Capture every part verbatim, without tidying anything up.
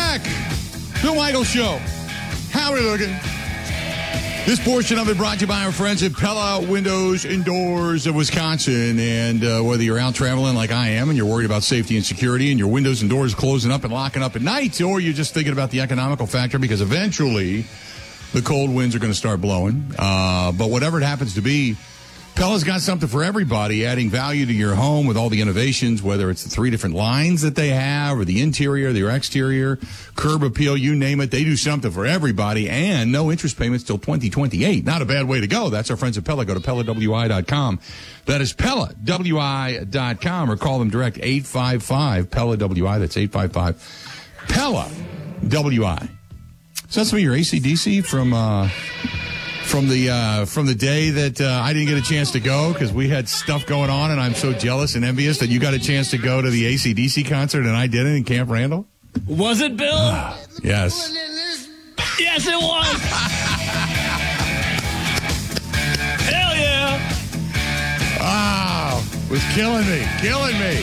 back. Bill Michaels Show. How are we looking? This portion of it brought to you by our friends at Pella Windows and Doors of Wisconsin. And uh, whether you're out traveling like I am and you're worried about safety and security and your windows and doors closing up and locking up at night, or you're just thinking about the economical factor because eventually the cold winds are going to start blowing. Uh, but whatever it happens to be, Pella's got something for everybody, adding value to your home with all the innovations, whether it's the three different lines that they have or the interior, the exterior, curb appeal, you name it. They do something for everybody, and no interest payments till twenty twenty-eight. Not a bad way to go. That's our friends at Pella. Go to Pella W I dot com. That is Pella W I dot com, or call them direct, eight five five Pella W I. That's eight five five Pella W I. So that's some of your A C D C from... Uh, From the uh, from the day that uh, I didn't get a chance to go because we had stuff going on, and I'm so jealous and envious that you got a chance to go to the A C D C concert and I didn't in Camp Randall. Was it, Bill? Ah, yes. Yes, it was. Hell yeah! Wow, it was killing me, killing me.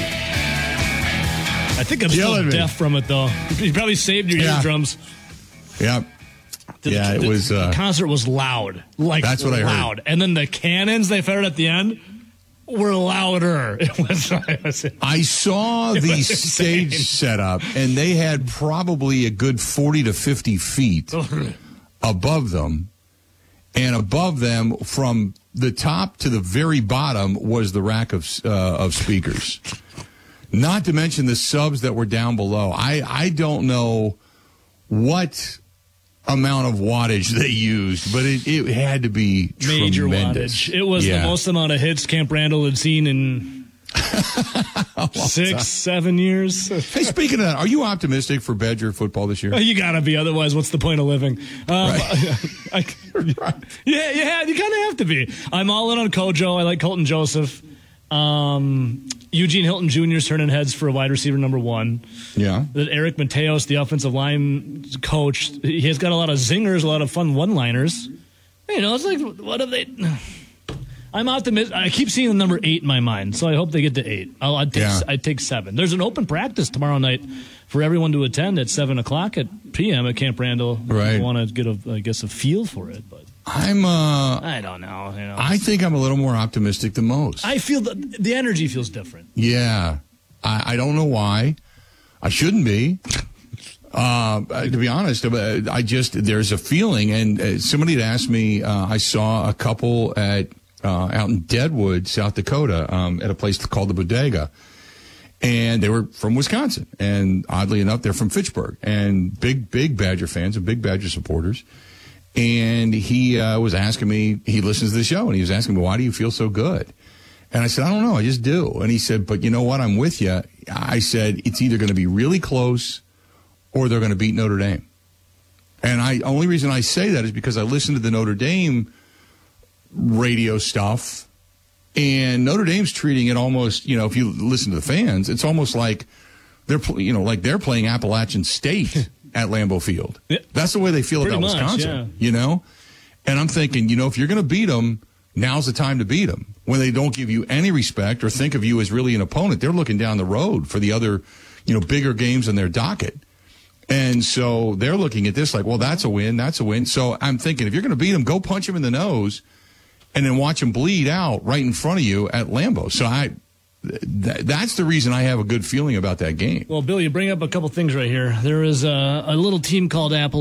I think I'm killing still me. deaf from it though. You probably saved your Yeah. eardrums. Yep. The, yeah, it the, was. Uh, the concert was loud, like that's what I heard. loud, and then the cannons they fired at the end were louder. It was. It was I saw it the was stage insane. setup, and they had probably a good forty to fifty feet above them, and above them, from the top to the very bottom, was the rack of uh, of speakers. Not to mention the subs that were down below. I I don't know what amount of wattage they used, but it, it had to be major tremendous. wattage. It was yeah. the most amount of hits Camp Randall had seen in six, time. seven years. Hey, speaking of that, are you optimistic for Badger football this year? You gotta be, otherwise, what's the point of living? Um, Right. I, I, yeah, yeah, you kind of have to be. I'm all in on Kojo. I like Colton Joseph. Um, Eugene Hilton Junior is turning heads for a wide receiver number one. Yeah. That Eric Mateos, the offensive line coach, he has got a lot of zingers, a lot of fun one-liners. You know, it's like, what have they... I'm optimistic. I keep seeing the number eight in my mind, so I hope they get to eight. I'll, I'd, take, Yeah. I'd take seven. There's an open practice tomorrow night for everyone to attend at seven o'clock at p m at Camp Randall. Right. I want to get, a, I guess, a feel for it, but I'm, uh... I don't know. You know, I think I'm a little more optimistic than most. I feel the, the energy feels different. Yeah. I, I don't know why. I shouldn't be. Uh, to be honest, I just, there's a feeling, and uh, somebody had asked me, uh, I saw a couple at, uh, out in Deadwood, South Dakota, um, at a place called the Bodega. And they were from Wisconsin. And oddly enough, they're from Fitchburg. And big, big Badger fans and big Badger supporters. And he uh, was asking me, he listens to the show, and he was asking me, why do you feel so good? And I said, I don't know, I just do. And he said, but you know what, I'm with you. I said, it's either going to be really close or they're going to beat Notre Dame. And I only reason I say that is because I listened to the Notre Dame radio stuff, and Notre Dame's treating it almost, you know, if you listen to the fans, it's almost like they're, you know, like they're playing Appalachian State at Lambeau Field. Yeah. That's the way they feel Pretty about much, Wisconsin, yeah. you know? And I'm thinking, you know, if you're going to beat them, now's the time to beat them. When they don't give you any respect or think of you as really an opponent, they're looking down the road for the other, you know, bigger games in their docket. And so they're looking at this like, well, that's a win, that's a win. So I'm thinking, if you're going to beat them, go punch them in the nose and then watch them bleed out right in front of you at Lambeau. So I... Th- that's the reason I have a good feeling about that game. Well, Bill, you bring up a couple things right here. There is a, a little team called Apple.